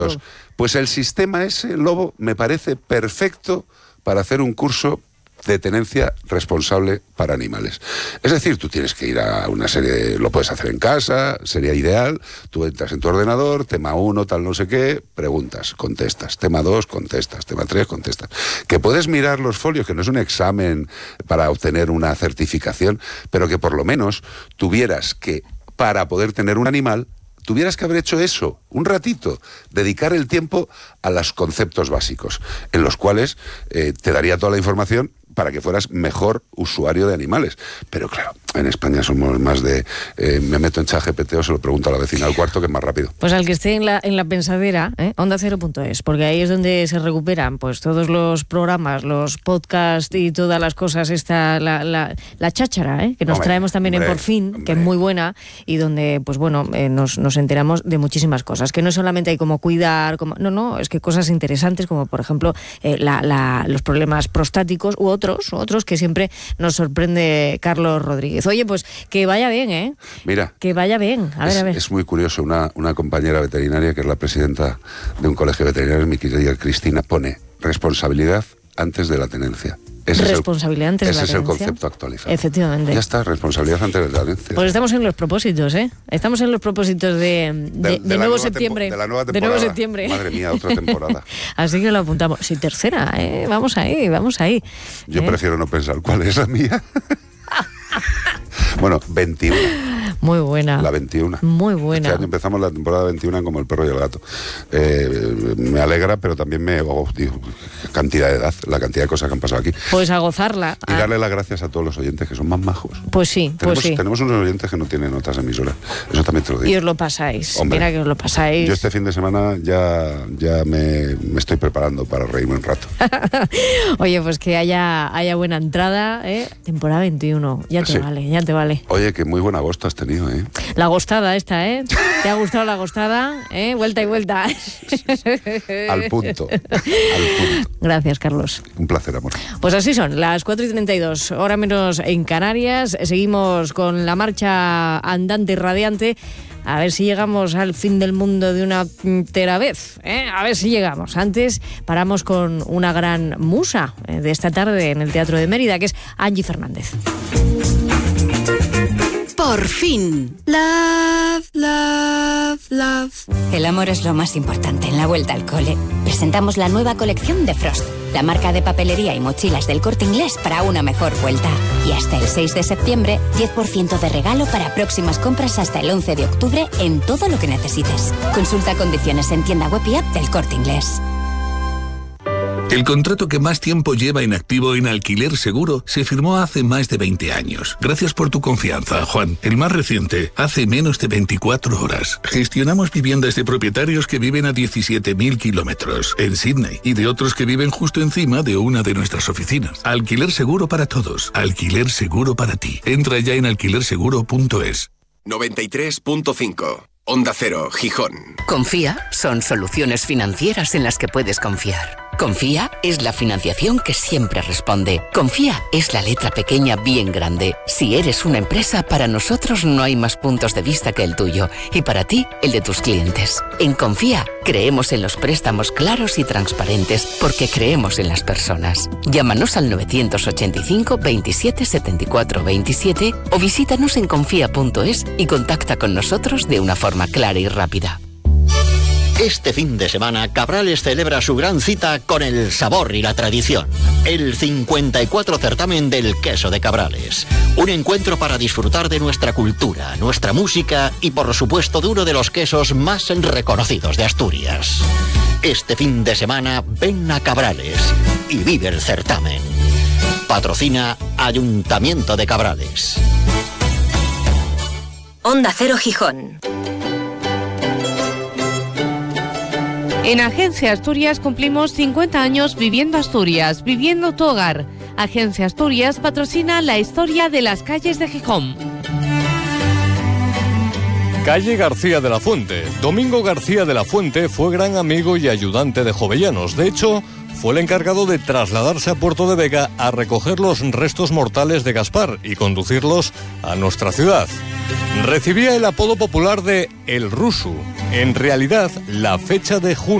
Pues el sistema ese, Lobo, me parece perfecto para hacer un curso de tenencia responsable para animales. Es decir, tú tienes que ir a una serie, lo puedes hacer en casa, sería ideal, tú entras en tu ordenador, tema 1, tal no sé qué, preguntas, contestas, tema 2, contestas, tema 3, contestas. Que puedes mirar los folios, que no es un examen para obtener una certificación, pero que por lo menos tuvieras que, para poder tener un animal, tuvieras que haber hecho eso, un ratito, dedicar el tiempo a los conceptos básicos, en los cuales te daría toda la información para que fueras mejor usuario de animales. Pero claro, en España somos más de... me meto en ChatGPT o se lo pregunto a la vecina al cuarto, que es más rápido. Pues al que esté en la pensadera, ondacero.es, porque ahí es donde se recuperan pues todos los programas, los podcasts y todas las cosas, la cháchara, que nos traemos también en Por Fin, que es muy buena, y donde, pues bueno, nos enteramos de muchísimas cosas, que no solamente hay como cuidar, no, es que cosas interesantes, como por ejemplo los problemas prostáticos u otros que siempre nos sorprende Carlos Rodríguez. Oye, pues que vaya bien, Mira. Que vaya bien. A ver. Es muy curioso, una compañera veterinaria, que es la presidenta de un colegio veterinario, mi querida Cristina, pone responsabilidad antes de la tenencia. Responsabilidad antes de la tenencia. Ese es el concepto actualizado. Efectivamente. Ya está, responsabilidad antes de la tenencia. Pues estamos en los propósitos, Estamos en los propósitos de nuevo septiembre. De la nueva temporada. De nuevo septiembre. Madre mía, otra temporada. Así que lo apuntamos. Sí, tercera, Vamos ahí. Yo prefiero no pensar cuál es la mía. Bueno, 21. Muy buena. La 21. Muy buena. Este año empezamos la temporada 21 como el perro y el gato. Me alegra, pero también cantidad de edad, la cantidad de cosas que han pasado aquí. Pues a gozarla. Y darle las gracias a todos los oyentes, que son más majos. Pues sí, Tenemos unos oyentes que no tienen otras emisoras. Eso también te lo digo. Y os lo pasáis. Hombre, mira que os lo pasáis. Yo este fin de semana ya me estoy preparando para reírme un rato. Oye, pues que haya buena entrada, Temporada 21. Ya te vale. Oye, que muy buen agosto has tenido, La agostada esta, ¿Te ha gustado la agostada? Vuelta y vuelta. Al punto. Gracias, Carlos. Un placer, amor. Pues así son, las 4:32, hora menos en Canarias. Seguimos con la marcha andante y radiante. A ver si llegamos al fin del mundo de una entera vez, A ver si llegamos. Antes paramos con una gran musa de esta tarde en el Teatro de Mérida, que es Angie Fernández. Por fin. Love, love, love. El amor es lo más importante en la vuelta al cole. Presentamos la nueva colección de Frost, la marca de papelería y mochilas del Corte Inglés para una mejor vuelta. Y hasta el 6 de septiembre, 10% de regalo para próximas compras hasta el 11 de octubre en todo lo que necesites. Consulta condiciones en tienda web y app del Corte Inglés. El contrato que más tiempo lleva inactivo en Alquiler Seguro se firmó hace más de 20 años. Gracias por tu confianza, Juan. El más reciente, hace menos de 24 horas. Gestionamos viviendas de propietarios que viven a 17.000 kilómetros en Sydney y de otros que viven justo encima de una de nuestras oficinas. Alquiler Seguro para todos. Alquiler Seguro para ti. Entra ya en alquilerseguro.es. 93.5 Onda Cero, Gijón. Confía son soluciones financieras en las que puedes confiar. Confía es la financiación que siempre responde. Confía es la letra pequeña bien grande. Si eres una empresa, para nosotros no hay más puntos de vista que el tuyo y para ti, el de tus clientes. En Confía creemos en los préstamos claros y transparentes porque creemos en las personas. Llámanos al 985 27 74 27 o visítanos en confía.es y contacta con nosotros de una forma clara y rápida. Este fin de semana, Cabrales celebra su gran cita con el sabor y la tradición. El 54 certamen del queso de Cabrales. Un encuentro para disfrutar de nuestra cultura, nuestra música y, por supuesto, de uno de los quesos más reconocidos de Asturias. Este fin de semana, ven a Cabrales y vive el certamen. Patrocina Ayuntamiento de Cabrales. Onda Cero Gijón. En Agencia Asturias cumplimos 50 años viviendo Asturias, viviendo tu hogar. Agencia Asturias patrocina la historia de las calles de Gijón. Calle García de la Fuente. Domingo García de la Fuente fue gran amigo y ayudante de Jovellanos. De hecho, fue el encargado de trasladarse a Puerto de Vega a recoger los restos mortales de Gaspar y conducirlos a nuestra ciudad. Recibía el apodo popular de El Rusu. En realidad, la fecha de junio